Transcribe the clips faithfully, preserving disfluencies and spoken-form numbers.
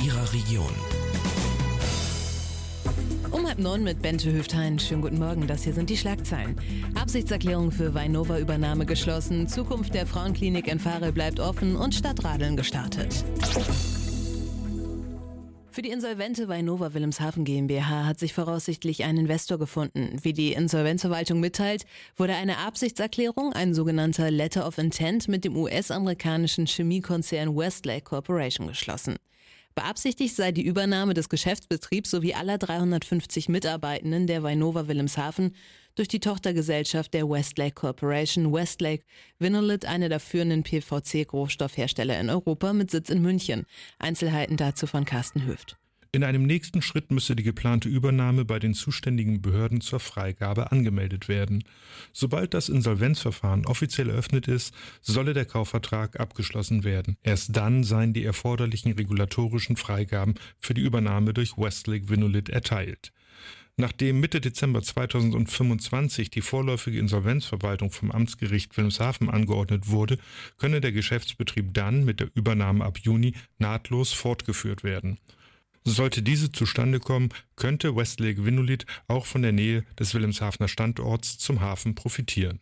Ihrer Region. Um halb neun mit Bente Höftein. Schönen guten Morgen, das hier sind die Schlagzeilen. Absichtserklärung für Veinova-Übernahme geschlossen, Zukunft der Frauenklinik in Varel bleibt offen und Stadtradeln gestartet. Für die insolvente Veinova Wilhelmshaven GmbH hat sich voraussichtlich ein Investor gefunden. Wie die Insolvenzverwaltung mitteilt, wurde eine Absichtserklärung, ein sogenannter Letter of Intent, mit dem U S-amerikanischen Chemiekonzern Westlake Corporation geschlossen. Beabsichtigt sei die Übernahme des Geschäftsbetriebs sowie aller dreihundertfünfzig Mitarbeitenden der Veinova Wilhelmshaven durch die Tochtergesellschaft der Westlake Corporation, Westlake Vinnolit, einer der führenden P V C-Rohstoffhersteller in Europa mit Sitz in München. Einzelheiten dazu von Carsten Höft. In einem nächsten Schritt müsse die geplante Übernahme bei den zuständigen Behörden zur Freigabe angemeldet werden. Sobald das Insolvenzverfahren offiziell eröffnet ist, solle der Kaufvertrag abgeschlossen werden. Erst dann seien die erforderlichen regulatorischen Freigaben für die Übernahme durch Westlake Vinnolit erteilt. Nachdem Mitte Dezember zweitausendfünfundzwanzig die vorläufige Insolvenzverwaltung vom Amtsgericht Wilhelmshaven angeordnet wurde, könne der Geschäftsbetrieb dann mit der Übernahme ab Juni nahtlos fortgeführt werden. Sollte diese zustande kommen, könnte Westlake Vinnolit auch von der Nähe des Wilhelmshavener Standorts zum Hafen profitieren.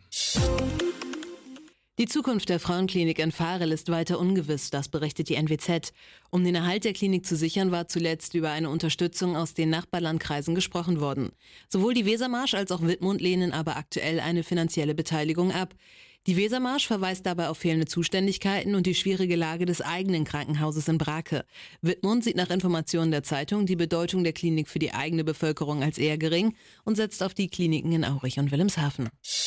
Die Zukunft der Frauenklinik in Varel ist weiter ungewiss, das berichtet die N W Z. Um den Erhalt der Klinik zu sichern, war zuletzt über eine Unterstützung aus den Nachbarlandkreisen gesprochen worden. Sowohl die Wesermarsch als auch Wittmund lehnen aber aktuell eine finanzielle Beteiligung ab. Die Wesermarsch verweist dabei auf fehlende Zuständigkeiten und die schwierige Lage des eigenen Krankenhauses in Brake. Wittmund sieht nach Informationen der Zeitung die Bedeutung der Klinik für die eigene Bevölkerung als eher gering und setzt auf die Kliniken in Aurich und Wilhelmshaven.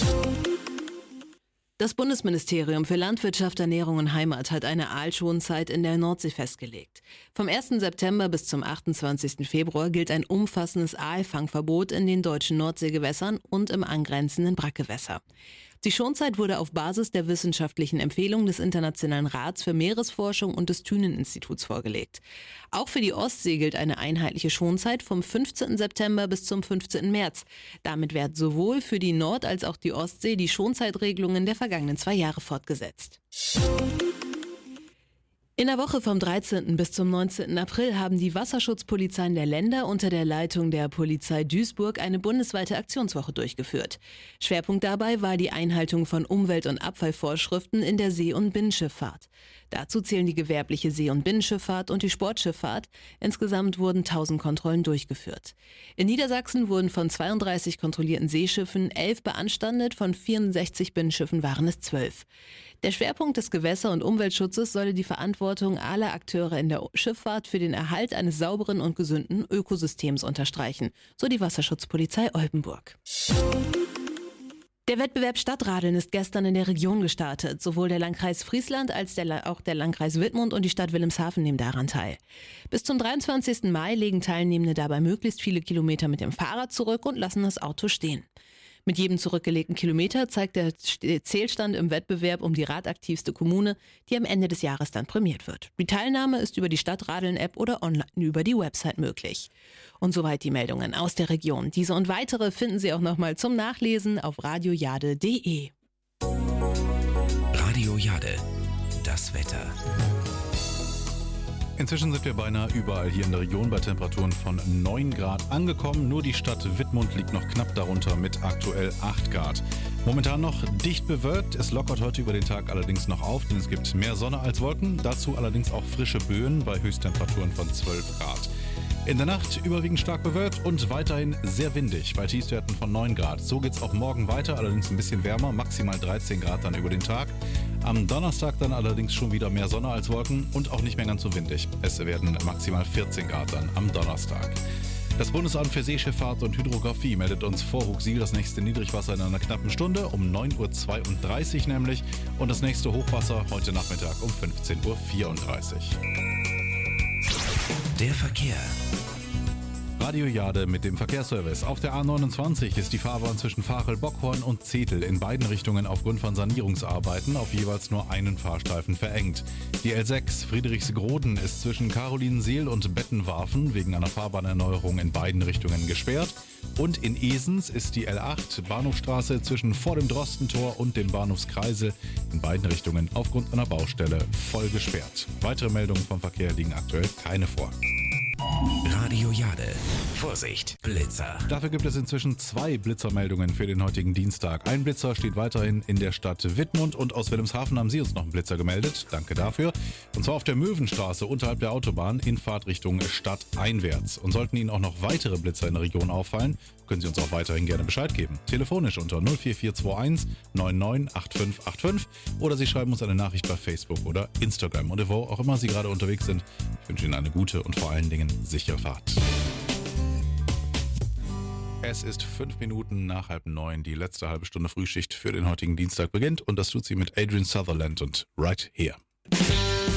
Das Bundesministerium für Landwirtschaft, Ernährung und Heimat hat eine Aalschonzeit in der Nordsee festgelegt. Vom ersten September bis zum achtundzwanzigsten Februar gilt ein umfassendes Aalfangverbot in den deutschen Nordseegewässern und im angrenzenden Brackgewässer. Die Schonzeit wurde auf Basis der wissenschaftlichen Empfehlung des Internationalen Rats für Meeresforschung und des Thünen-Instituts vorgelegt. Auch für die Ostsee gilt eine einheitliche Schonzeit vom fünfzehnten September bis zum fünfzehnten März. Damit werden sowohl für die Nord- als auch die Ostsee die Schonzeitregelungen der vergangenen zwei Jahre fortgesetzt. In der Woche vom dreizehnten bis zum neunzehnten April haben die Wasserschutzpolizeien der Länder unter der Leitung der Polizei Duisburg eine bundesweite Aktionswoche durchgeführt. Schwerpunkt dabei war die Einhaltung von Umwelt- und Abfallvorschriften in der See- und Binnenschifffahrt. Dazu zählen die gewerbliche See- und Binnenschifffahrt und die Sportschifffahrt. Insgesamt wurden tausend Kontrollen durchgeführt. In Niedersachsen wurden von zweiunddreißig kontrollierten Seeschiffen elf beanstandet, von vierundsechzig Binnenschiffen waren es zwölf. Der Schwerpunkt des Gewässer- und Umweltschutzes solle die Verantwortung aller Akteure in der Schifffahrt für den Erhalt eines sauberen und gesunden Ökosystems unterstreichen, so die Wasserschutzpolizei Oldenburg. Der Wettbewerb Stadtradeln ist gestern in der Region gestartet. Sowohl der Landkreis Friesland als der, auch der Landkreis Wittmund und die Stadt Wilhelmshaven nehmen daran teil. Bis zum dreiundzwanzigsten Mai legen Teilnehmende dabei möglichst viele Kilometer mit dem Fahrrad zurück und lassen das Auto stehen. Mit jedem zurückgelegten Kilometer zeigt der Zählstand im Wettbewerb um die radaktivste Kommune, die am Ende des Jahres dann prämiert wird. Die Teilnahme ist über die Stadtradeln-App oder online über die Website möglich. Und soweit die Meldungen aus der Region. Diese und weitere finden Sie auch nochmal zum Nachlesen auf radiojade punkt de. Radio Jade, das Wetter. Inzwischen sind wir beinahe überall hier in der Region bei Temperaturen von neun Grad angekommen. Nur die Stadt Wittmund liegt noch knapp darunter mit aktuell acht Grad. Momentan noch dicht bewölkt. Es lockert heute über den Tag allerdings noch auf, denn es gibt mehr Sonne als Wolken. Dazu allerdings auch frische Böen bei Höchsttemperaturen von zwölf Grad. In der Nacht überwiegend stark bewölkt und weiterhin sehr windig bei Tiefstwerten von neun Grad. So geht's auch morgen weiter, allerdings ein bisschen wärmer, maximal dreizehn Grad dann über den Tag. Am Donnerstag dann allerdings schon wieder mehr Sonne als Wolken und auch nicht mehr ganz so windig. Es werden maximal vierzehn Grad dann am Donnerstag. Das Bundesamt für Seeschifffahrt und Hydrographie meldet uns vor Huxil das nächste Niedrigwasser in einer knappen Stunde, um neun Uhr zweiunddreißig nämlich, und das nächste Hochwasser heute Nachmittag um fünfzehn Uhr vierunddreißig. Der Verkehr. Radio Jade mit dem Verkehrsservice. Auf der A neunundzwanzig ist die Fahrbahn zwischen Vachel, Bockhorn und Zetel in beiden Richtungen aufgrund von Sanierungsarbeiten auf jeweils nur einen Fahrstreifen verengt. Die L sechs Friedrichsgroden ist zwischen Carolinenseel und Bettenwarfen wegen einer Fahrbahnerneuerung in beiden Richtungen gesperrt. Und in Esens ist die L acht Bahnhofstraße zwischen vor dem Drostentor und dem Bahnhofskreisel in beiden Richtungen aufgrund einer Baustelle voll gesperrt. Weitere Meldungen vom Verkehr liegen aktuell keine vor. Radio Jade. Vorsicht, Blitzer. Dafür gibt es inzwischen zwei Blitzermeldungen für den heutigen Dienstag. Ein Blitzer steht weiterhin in der Stadt Wittmund und aus Wilhelmshaven haben Sie uns noch einen Blitzer gemeldet. Danke dafür. Und zwar auf der Möwenstraße unterhalb der Autobahn in Fahrtrichtung Stadt einwärts. Und sollten Ihnen auch noch weitere Blitzer in der Region auffallen, können Sie uns auch weiterhin gerne Bescheid geben. Telefonisch unter null vier vier zwei eins neun neun acht fünf acht fünf oder Sie schreiben uns eine Nachricht bei Facebook oder Instagram. Und wo auch immer Sie gerade unterwegs sind, ich wünsche Ihnen eine gute und vor allen Dingen sichere Fahrt. Es ist fünf Minuten nach halb neun. Die letzte halbe Stunde Frühschicht für den heutigen Dienstag beginnt und das tut sie mit Adrian Sutherland und Right Here.